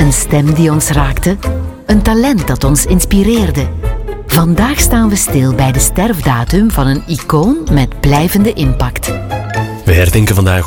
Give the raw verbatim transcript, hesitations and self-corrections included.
Een stem die ons raakte, een talent dat ons inspireerde. Vandaag staan we stil bij de sterfdatum van een icoon met blijvende impact. We herdenken vandaag